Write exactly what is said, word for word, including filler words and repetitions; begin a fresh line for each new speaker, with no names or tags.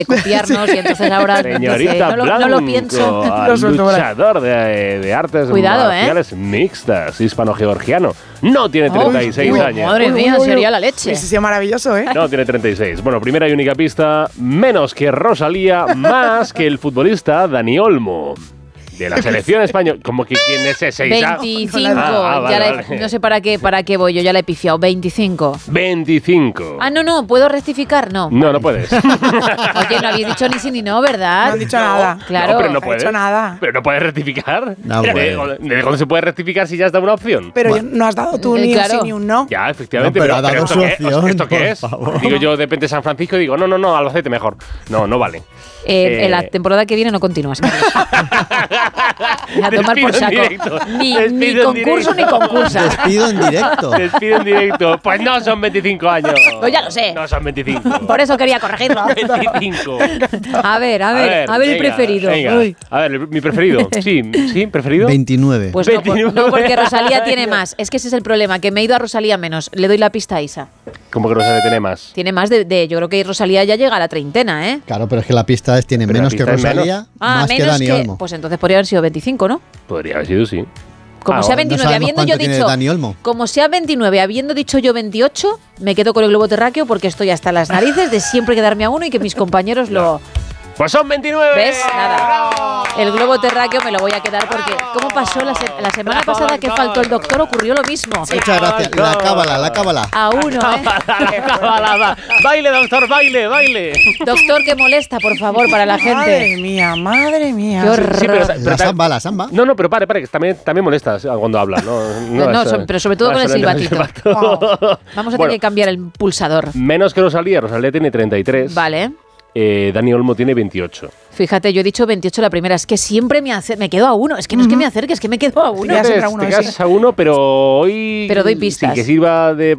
copiarnos y entonces ahora
Señorita
no, lo,
Blanco,
no lo pienso.
luchador de, de artes
Cuidado,
marciales
¿eh?
mixtas, hispano-georgiano. No tiene treinta y seis
uy,
años.
Madre
Uy,
mía,
uy, uy,
sería
uy.
la leche.
Sí, sí, maravilloso, ¿eh?
No tiene treinta y seis. Bueno, primera y única pista, menos que Rosalía, más que el futbolista Dani Olmo. De la selección española. ¿Cómo que quién es ese?
veinticinco.
Ah, ah, vale,
ya la he-
vale.
No sé para qué, para qué voy yo, ya la he pifiado. veinticinco.
veinticinco.
Ah, no, no, ¿puedo rectificar? No.
No, no puedes.
Oye, no habéis dicho ni sí ni no, ¿verdad?
No han dicho nada.
Claro.
No, pero no
No ha
puedes.
hecho nada.
Pero no puedes rectificar.
No
¿De,
puede.
de cuándo se puede rectificar si ya está una opción?
Pero
Bueno.
no has dado tú
Eh,
ni
claro.
un sí ni un no.
Ya, efectivamente.
No, pero ha dado
¿esto
su
qué,
opción,
¿esto qué
por
es?
favor.
Digo yo, depende de San Francisco y digo, no, no, no, Albacete mejor. No, no vale.
Eh,
Eh,
en la temporada que viene no continúas. Carlos. A tomar
Despido
por
en
saco.
directo.
Ni,
Despido
ni
en
concurso ni
directo.
concursa.
Despido en directo.
Despido en directo. Pues no son veinticinco años.
Pues ya lo sé.
No son veinticinco.
Por eso quería corregirlo.
veinticinco.
A ver, a ver, a ver, el
venga,
preferido.
venga.
Uy.
A ver, el- mi preferido. Sí, sí, preferido.
veintinueve.
Pues no, por-
veintinueve.
no, porque Rosalía tiene más. Es que ese es el problema, que me he ido a Rosalía menos. Le doy la pista a Isa.
¿Cómo que no se tiene más?
Tiene más de, de- Yo creo que Rosalía ya llega a la treintena, ¿eh?
Claro, pero es que la pista es tiene
Pero la
menos que
pista es
Rosalía,
menos.
Ah,
más que
menos
Dani
que.
Olmo.
Pues entonces podría haber sido veinticinco, ¿no?
Podría haber sido, sí.
Como
Ah,
sea
no
veintinueve,
sabemos
habiendo yo
cuánto tiene
dicho.
Dani Olmo.
Como sea veintinueve, habiendo dicho yo veintiocho, me quedo con el globo terráqueo porque estoy hasta las narices de siempre quedarme a uno y que mis compañeros lo.
Pues son veintinueve.
¿Ves? Nada. El globo terráqueo me lo voy a quedar porque. ¿Cómo pasó la, se- la semana pasada que faltó el doctor? Ocurrió lo mismo.
Muchas gracias. La cábala, la cábala.
A uno, ¿eh?
Cábala, va. Baile, doctor, baile, baile.
Doctor, que molesta, por favor, para la
Madre
gente.
mía, madre mía.
Qué horror.
Sí, pero,
La
pero-
samba, la samba.
no, no, pero pare, pare, que también, también molestas cuando hablas. No,
No, no,
es,
so- pero sobre todo
no
con
es
el
solo
silbatito.
silbato.
Vamos a
Bueno,
tener que cambiar el pulsador.
menos que Rosalía. Rosalía tiene treinta y tres.
Vale.
Eh, Dani Olmo tiene veintiocho.
Fíjate, yo he dicho veintiocho la primera. Es que siempre me, hace, me quedo a uno. Es que no es que me acerque, es que me quedo a uno.
Ya
Te,
siempre a uno,
te quedas
sí.
a uno, pero hoy.
Pero doy pistas.
Sin que sirva de